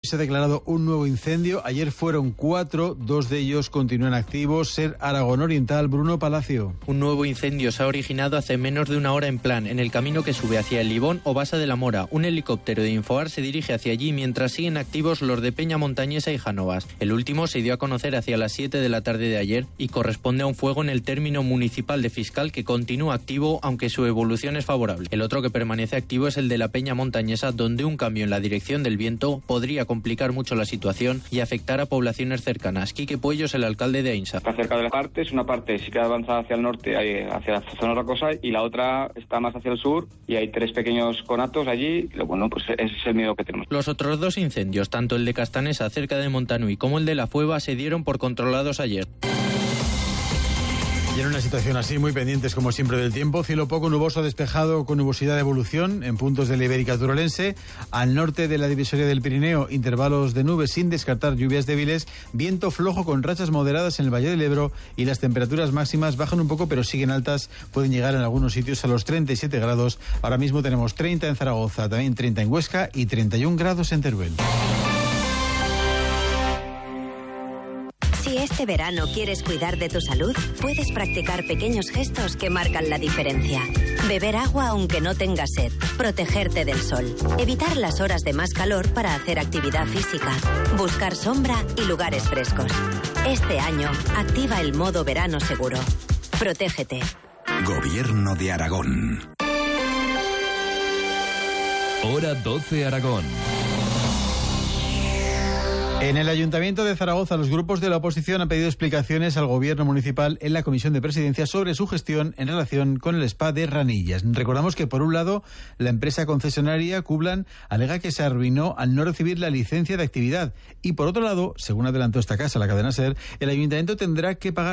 se ha declarado un nuevo incendio. Ayer fueron 4, 2 de ellos continúan activos. Ser Aragón Oriental, Bruno Palacio. Un nuevo incendio se ha originado hace menos de una hora en Plan, en el camino que sube hacia el Libón o Basa de la Mora. Un helicóptero de Infoar se dirige hacia allí mientras siguen activos los de Peña Montañesa y Jánovas. El último se dio a conocer hacia las 7 de la tarde de ayer y corresponde a un fuego en el término municipal de Fiscal que continúa activo, aunque su evolución es favorable. El otro que permanece activo es el de la Peña Montañesa, donde un cambio en la dirección del viento podría complicar mucho la situación y afectar a poblaciones cercanas. Quique Puellos, el alcalde de Ainsa. Está cerca de las partes, una parte sí queda avanzada hacia el norte, hacia la zona rocosa, y la otra está más hacia el sur, y hay 3 pequeños conatos allí. Bueno, pues ese es el miedo que tenemos. Los otros 2 incendios, tanto el de Castanesa cerca de Montanui como el de La Fueva, se dieron por controlados ayer. Y en una situación así, muy pendientes como siempre del tiempo, cielo poco nuboso despejado con nubosidad de evolución en puntos de la Ibérica Turolense. Al norte de la divisoria del Pirineo, intervalos de nubes sin descartar lluvias débiles, viento flojo con rachas moderadas en el Valle del Ebro, y las temperaturas máximas bajan un poco pero siguen altas, pueden llegar en algunos sitios a los 37 grados. Ahora mismo tenemos 30 en Zaragoza, también 30 en Huesca y 31 grados en Teruel. Si este verano quieres cuidar de tu salud, puedes practicar pequeños gestos que marcan la diferencia. Beber agua aunque no tengas sed, protegerte del sol, evitar las horas de más calor para hacer actividad física, buscar sombra y lugares frescos. Este año, activa el modo verano seguro. Protégete. Gobierno de Aragón. Hora 12 Aragón. En el Ayuntamiento de Zaragoza, los grupos de la oposición han pedido explicaciones al Gobierno municipal en la Comisión de Presidencia sobre su gestión en relación con el spa de Ranillas. Recordamos que, por un lado, la empresa concesionaria Cublan alega que se arruinó al no recibir la licencia de actividad. Y, por otro lado, según adelantó esta casa, la cadena SER, el Ayuntamiento tendrá que pagar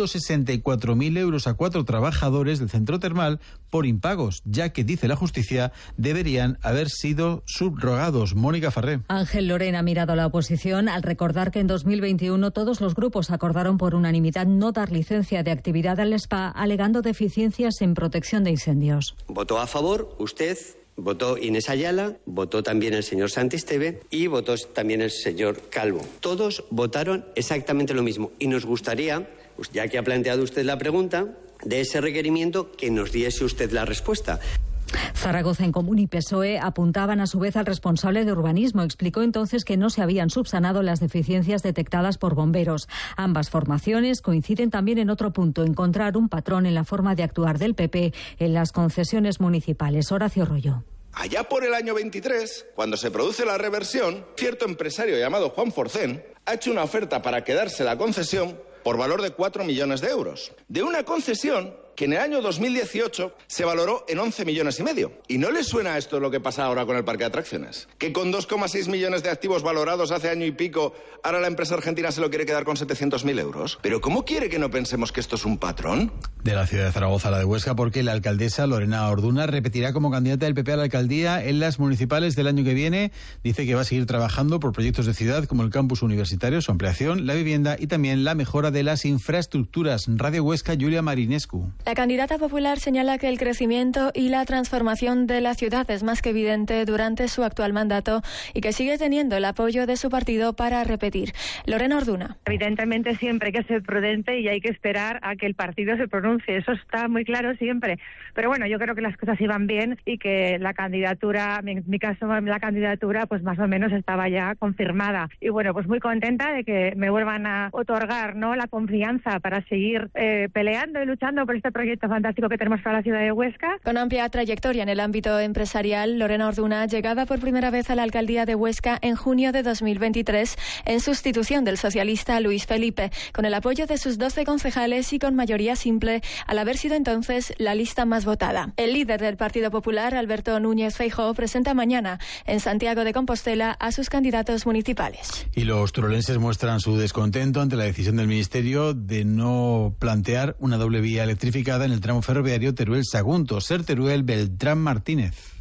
164.000 euros a 4 trabajadores del centro termal por impagos, ya que, dice la justicia, deberían haber sido subrogados. Mónica Farré. Ángel Lorena ha mirado a la oposición al recordar que en 2021 todos los grupos acordaron por unanimidad no dar licencia de actividad al spa, alegando deficiencias en protección de incendios. Votó a favor usted, votó Inés Ayala, votó también el señor Santisteve y votó también el señor Calvo. Todos votaron exactamente lo mismo y nos gustaría, ya que ha planteado usted la pregunta, de ese requerimiento que nos diese usted la respuesta. Zaragoza en Común y PSOE apuntaban a su vez al responsable de urbanismo. Explicó entonces que no se habían subsanado las deficiencias detectadas por bomberos. Ambas formaciones coinciden también en otro punto, encontrar un patrón en la forma de actuar del PP en las concesiones municipales. Horacio Rollo. Allá por el año 23, cuando se produce la reversión, cierto empresario llamado Juan Forcén ha hecho una oferta para quedarse la concesión por valor de 4 millones de euros. De una concesión que en el año 2018 se valoró en 11 millones y medio. ¿Y no les suena a esto lo que pasa ahora con el parque de atracciones? Que con 2,6 millones de activos valorados hace año y pico, ahora la empresa argentina se lo quiere quedar con 700.000 euros. ¿Pero cómo quiere que no pensemos que esto es un patrón? De la ciudad de Zaragoza a la de Huesca, porque la alcaldesa Lorena Orduna repetirá como candidata del PP a la alcaldía en las municipales del año que viene. Dice que va a seguir trabajando por proyectos de ciudad como el campus universitario, su ampliación, la vivienda y también la mejora de las infraestructuras. Radio Huesca, Julia Marinescu. La candidata popular señala que el crecimiento y la transformación de la ciudad es más que evidente durante su actual mandato y que sigue teniendo el apoyo de su partido para repetir. Lorena Orduna. Evidentemente siempre hay que ser prudente y hay que esperar a que el partido se pronuncie. Eso está muy claro siempre. Pero bueno, yo creo que las cosas iban bien y que la candidatura, en mi caso la candidatura, pues más o menos estaba ya confirmada. Y bueno, pues muy contenta de que me vuelvan a otorgar, ¿no?, la confianza para seguir peleando y luchando por este proyecto fantástico que tenemos para la ciudad de Huesca. Con amplia trayectoria en el ámbito empresarial, Lorena Orduna llegaba por primera vez a la alcaldía de Huesca en junio de 2023 en sustitución del socialista Luis Felipe, con el apoyo de sus 12 concejales y con mayoría simple, al haber sido entonces la lista más votada. El líder del Partido Popular, Alberto Núñez Feijóo, presenta mañana en Santiago de Compostela a sus candidatos municipales. Y los turolenses muestran su descontento ante la decisión del Ministerio de no plantear una doble vía electrificada en el tramo ferroviario Teruel-Sagunto. Ser Teruel, Beltrán Martínez.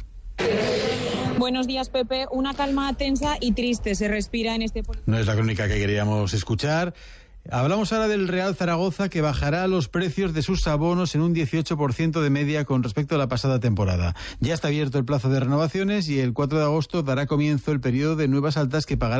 Buenos días, Pepe. Una calma tensa y triste se respira en este... No es la crónica que queríamos escuchar. Hablamos ahora del Real Zaragoza, que bajará los precios de sus abonos en un 18% de media con respecto a la pasada temporada. Ya está abierto el plazo de renovaciones y el 4 de agosto dará comienzo el periodo de nuevas altas que pagará